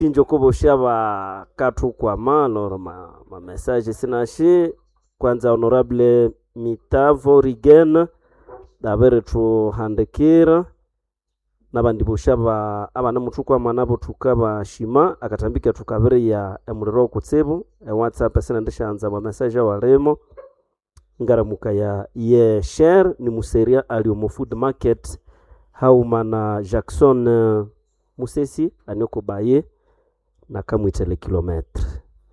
injo kubosha ba katu kwa malo ma message sinashi kwanza honorable Mitavo Rigen dabere tu handekira nabandi boshaba abana mutukwa manabo tukaba shima akatambika tukabere ya emuriro kutsibu WhatsApp sinandishanza ma message walemo ngaramuka ya ye share ni museria ali mu food market haumana Jackson Musesi anyoko baye na kamwitele kilometre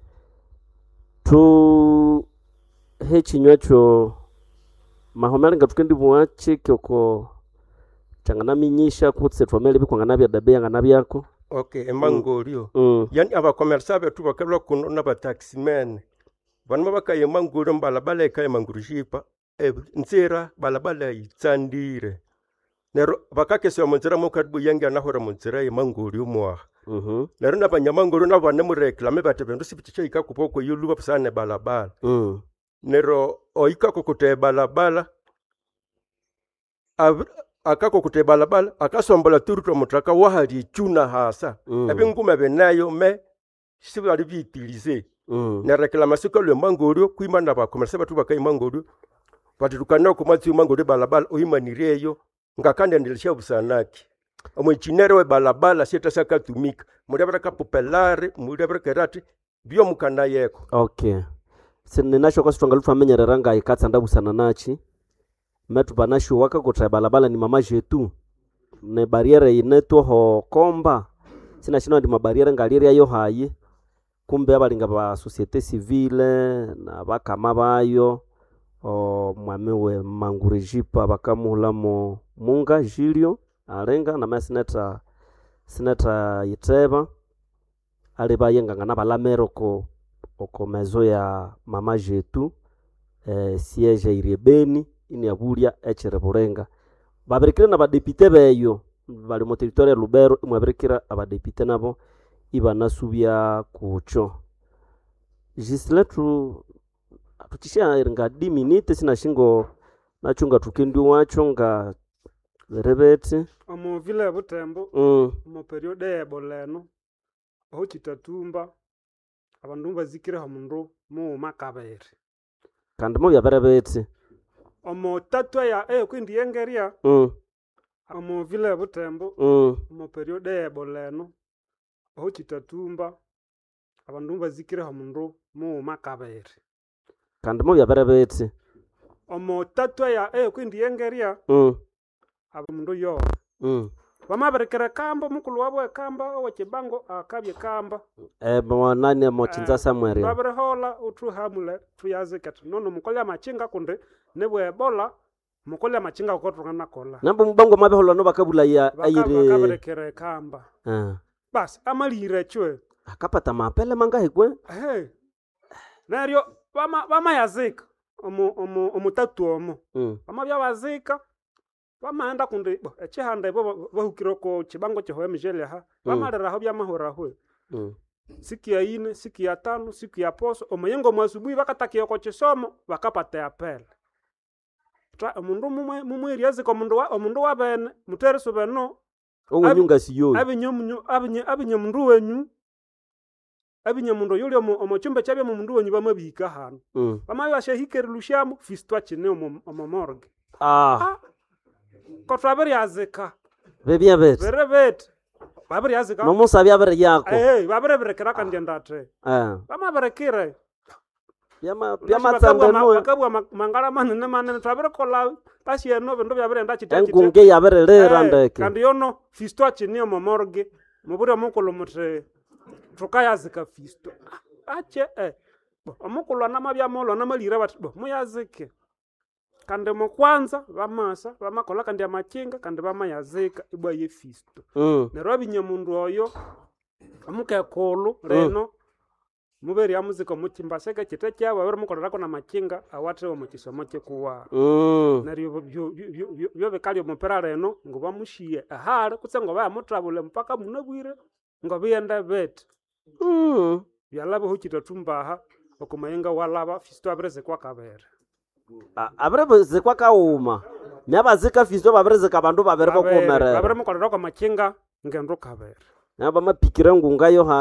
tu hechinywacho mahomera ngatukendi muache kyoko changana minyisha kutse twamele bikwangana bya dabe ngana byako. Okay, emangorio yani abakomersa betu bakalwa kuno na bataximen banwa bakaye mangorio mbalabala ekaye mangurishipa ntsira balabala itsandire nero bakakese omunzira mukadbu yangi anahora munzira emangorio mwa nero nabanyamangorio nabane mu reclame batebendo sipichicho ikakupoko yuluba pusane balabala nero oikako kute balabala akako kute balabala akasombola turuto mutraka wahali chuna hasa ebingume benayo me sibali bitilize na reclamation ko le mangorio kuimana ba commerce batu bakayi mangorio batukana ko matsi mangorio balabala oimanireyo ngakande ndilisha busanaki omwichinero we balabala sita sakatumika mudabara ka populare mudabara karati bio mukana yeko. Okay, sininacho kwa sitonga lufu amenyereranga ikatsa ndabusana nachi metu banashu waka kutra balabala ni mama jetu ne barriere ineto ho komba sina shino ndi mabariere ngalire ayo hayi kumbe abalinga ba societe civile na bakama bayo mwamewe mangurijipa bakamula mo munga Julio alenga na masineta sineta iteba ale bayenga ngana balamero ko mezo ya mama jetu siege irebeni ini aburia echere burenga baberekera na badepite beyo bali mu territoire Lubero mwaberekera abadepite nabo ibanasubya kucho jisle tutisha nga 10 minutes sinashingo nachunga tukendi wacho nga rebete omu vile butembo mu periode eboleno aho kitatumba abandu bazikira hamundu mu makabere kandi mu byaberebete omu tatwa ya kwindi yengeria omu vile butembo mu periode eboleno aho kitatumba abandu bazikira hamundu mu makabere kandi mu byaberebete omu tatwa ya kwindi yengeria abamundu yo bamaberekera kamba mukulu wabo ekamba owakibango akabye kamba mwanani mochinza Samuel baberehola utru hamule tuyazekata nono mukolya machinga kunde nebwe ebola mukolya machinga ukotungana kola nambo mubango mabehola no bakabula ya ayire bakaberekera kamba bas amalire chwe akapata mapele mangahe kwe neryo bama yazika omu tatu omo bama byabazika bamaenda kundi echihanda ibo bahukiroko chibango chehoye mijele ha bamalera ho byamahora ho siku ya 4 siku ya 5 siku ya poso omayengo mwasubuhi bakatakiye ko chisomo bakapata apel omundu mumwe riaze ko omundu wa bene mutereso beno onyunga siyo abinyamundu wenyu abinyamundu yuli omochumbe chabye mundu wenyu bamabika hano bamabashe hikerushamo fistwa chine omomorgue kotwabere yazeka bebya bet berebet babere yazeka nomusa byabere yako babere berekera kandi ndate bamaberekire byamatsandano bakabwa mangala manene twabere kola basi no bendo byabere ndachita engunge yabere lera ndeke kandi yono fisto chini omomorgue mubure mukulu mutre tukayazika fisto ache omukulu namabya namalira bati muyazike kandi mu kwanza bamasa bamakola kandi amachinga kandi bamayazika ibwa yefisto nero abinyamundu oyo amukekolo reno muberi amuzika muchimbaseka chite kyabo bari mukolera ko na machinga awatre mu kisomo kyekuwa nero byo bekali omupera reno ngo bamushiye ahare kutsengo bayamutrabule mpaka munabwire ngo biyenda bet byalabo hukitatumbaha okumayenga walaba fisto abreze kwa kabere abreze kwa kauma nyabazika fisto babreze kabandu babere bokomere babere mukolera ko machinga ngendo kabere naba mapikira ngunga yo